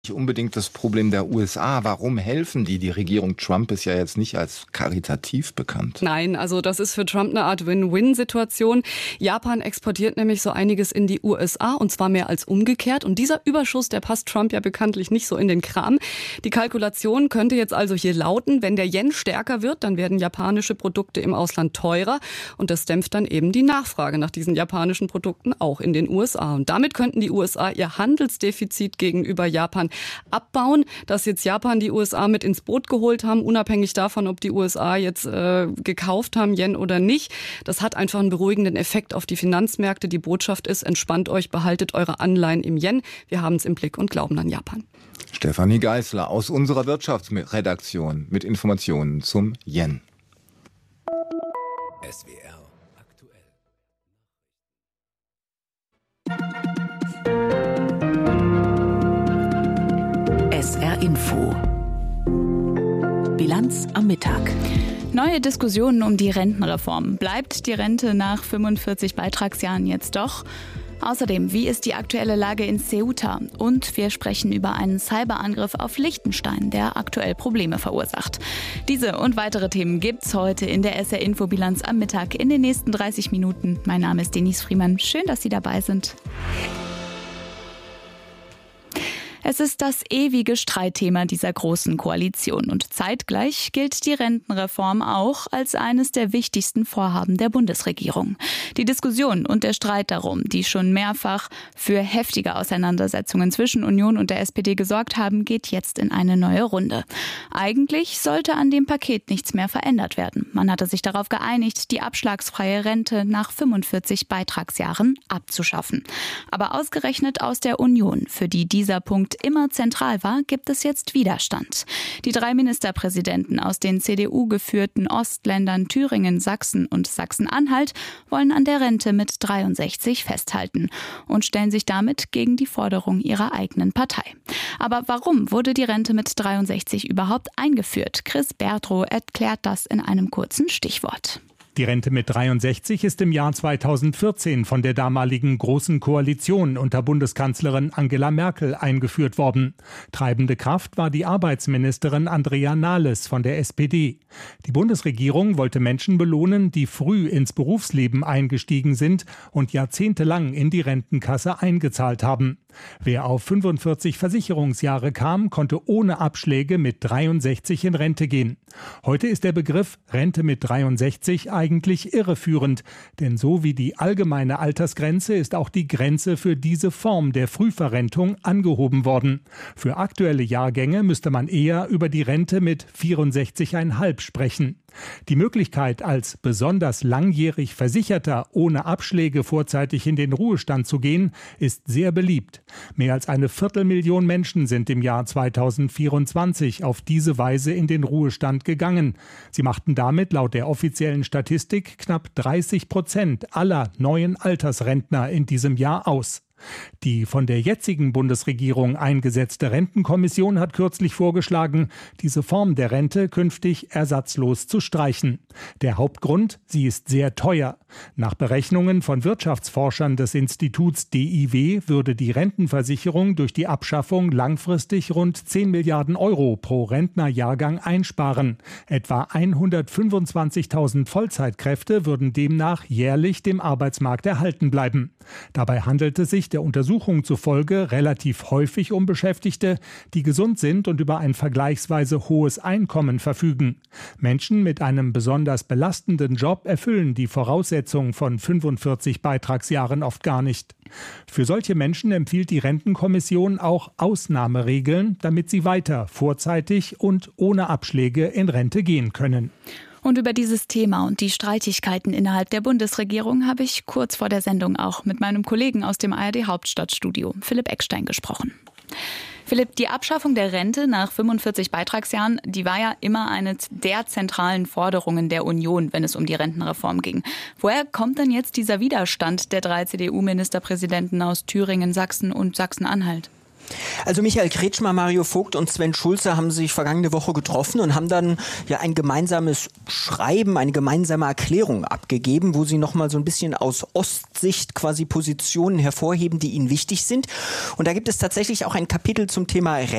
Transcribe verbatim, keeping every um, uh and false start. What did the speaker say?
Nicht unbedingt das Problem der U S A. Warum helfen die? Die Regierung Trump ist ja jetzt nicht als karitativ bekannt. Nein, also das ist für Trump eine Art Win-Win-Situation. Japan exportiert nämlich so einiges in die U S A und zwar mehr als umgekehrt. Und dieser Überschuss, der passt Trump ja bekanntlich nicht so in den Kram. Die Kalkulation könnte jetzt also hier lauten, wenn der Yen stärker wird, dann werden japanische Produkte im Ausland teurer. Und das dämpft dann eben die Nachfrage nach diesen japanischen Produkten auch in den U S A. Und damit könnten die U S A ihr Handelsdefizit gegenüber Japan abbauen, dass jetzt Japan die U S A mit ins Boot geholt haben, unabhängig davon, ob die U S A jetzt äh, gekauft haben, Yen oder nicht. Das hat einfach einen beruhigenden Effekt auf die Finanzmärkte. Die Botschaft ist, entspannt euch, behaltet eure Anleihen im Yen. Wir haben es im Blick und glauben an Japan. Stefanie Geisler aus unserer Wirtschaftsredaktion mit Informationen zum Yen. S W R aktuell. S R Info. Bilanz am Mittag. Neue Diskussionen um die Rentenreform. Bleibt die Rente nach fünfundvierzig Beitragsjahren jetzt doch? Außerdem, wie ist die aktuelle Lage in Ceuta? Und wir sprechen über einen Cyberangriff auf Liechtenstein, der aktuell Probleme verursacht. Diese und weitere Themen gibt's heute in der S R Info Bilanz am Mittag in den nächsten dreißig Minuten. Mein Name ist Denise Friemann. Schön, dass Sie dabei sind. Es ist das ewige Streitthema dieser großen Koalition und zeitgleich gilt die Rentenreform auch als eines der wichtigsten Vorhaben der Bundesregierung. Die Diskussion und der Streit darum, die schon mehrfach für heftige Auseinandersetzungen zwischen Union und der S P D gesorgt haben, geht jetzt in eine neue Runde. Eigentlich sollte an dem Paket nichts mehr verändert werden. Man hatte sich darauf geeinigt, die abschlagsfreie Rente nach fünfundvierzig Beitragsjahren abzuschaffen. Aber ausgerechnet aus der Union, für die dieser Punkt immer zentral war, gibt es jetzt Widerstand. Die drei Ministerpräsidenten aus den C D U-geführten Ostländern Thüringen, Sachsen und Sachsen-Anhalt wollen an der Rente mit dreiundsechzig festhalten und stellen sich damit gegen die Forderung ihrer eigenen Partei. Aber warum wurde die Rente mit dreiundsechzig überhaupt eingeführt? Chris Bertrow erklärt das in einem kurzen Stichwort. Die Rente mit dreiundsechzig ist im Jahr zweitausendvierzehn von der damaligen Großen Koalition unter Bundeskanzlerin Angela Merkel eingeführt worden. Treibende Kraft war die Arbeitsministerin Andrea Nahles von der S P D. Die Bundesregierung wollte Menschen belohnen, die früh ins Berufsleben eingestiegen sind und jahrzehntelang in die Rentenkasse eingezahlt haben. Wer auf fünfundvierzig Versicherungsjahre kam, konnte ohne Abschläge mit dreiundsechzig in Rente gehen. Heute ist der Begriff Rente mit dreiundsechzig eigentlich irreführend, denn so wie die allgemeine Altersgrenze ist auch die Grenze für diese Form der Frühverrentung angehoben worden. Für aktuelle Jahrgänge müsste man eher über die Rente mit vierundsechzig Komma fünf sprechen. Die Möglichkeit, als besonders langjährig Versicherter ohne Abschläge vorzeitig in den Ruhestand zu gehen, ist sehr beliebt. Mehr als eine Viertelmillion Menschen sind im Jahr zweitausendvierundzwanzig auf diese Weise in den Ruhestand gegangen. Sie machten damit laut der offiziellen Statistik knapp dreißig Prozent aller neuen Altersrentner in diesem Jahr aus. Die von der jetzigen Bundesregierung eingesetzte Rentenkommission hat kürzlich vorgeschlagen, diese Form der Rente künftig ersatzlos zu streichen. Der Hauptgrund, sie ist sehr teuer. Nach Berechnungen von Wirtschaftsforschern des Instituts D I W würde die Rentenversicherung durch die Abschaffung langfristig rund zehn Milliarden Euro pro Rentnerjahrgang einsparen. Etwa hundertfünfundzwanzigtausend Vollzeitkräfte würden demnach jährlich dem Arbeitsmarkt erhalten bleiben. Dabei handelt es sich der Untersuchung zufolge relativ häufig um Beschäftigte, die gesund sind und über ein vergleichsweise hohes Einkommen verfügen. Menschen mit einem besonders belastenden Job erfüllen die Voraussetzungen von fünfundvierzig Beitragsjahren oft gar nicht. Für solche Menschen empfiehlt die Rentenkommission auch Ausnahmeregeln, damit sie weiter vorzeitig und ohne Abschläge in Rente gehen können. Und über dieses Thema und die Streitigkeiten innerhalb der Bundesregierung habe ich kurz vor der Sendung auch mit meinem Kollegen aus dem A R D Hauptstadtstudio, Philipp Eckstein, gesprochen. Philipp, die Abschaffung der Rente nach fünfundvierzig Beitragsjahren, die war ja immer eine der zentralen Forderungen der Union, wenn es um die Rentenreform ging. Woher kommt denn jetzt dieser Widerstand der drei C D U-Ministerpräsidenten aus Thüringen, Sachsen und Sachsen-Anhalt? Also Michael Kretschmer, Mario Vogt und Sven Schulze haben sich vergangene Woche getroffen und haben dann ja ein gemeinsames Schreiben, eine gemeinsame Erklärung abgegeben, wo sie nochmal so ein bisschen aus Ostsicht quasi Positionen hervorheben, die ihnen wichtig sind. Und da gibt es tatsächlich auch ein Kapitel zum Thema